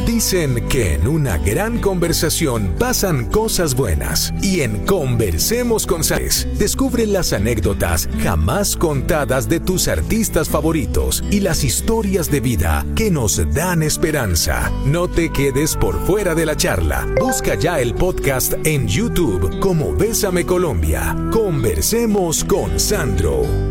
Dicen que en una gran conversación pasan cosas buenas. Y en Conversemos con Sánchez, descubre las anécdotas jamás contadas de tus artistas favoritos y las historias de vida que nos dan esperanza. No te quedes por fuera de la charla. Busca ya el podcast en YouTube como Bésame Colombia. Conversemos con Sandro.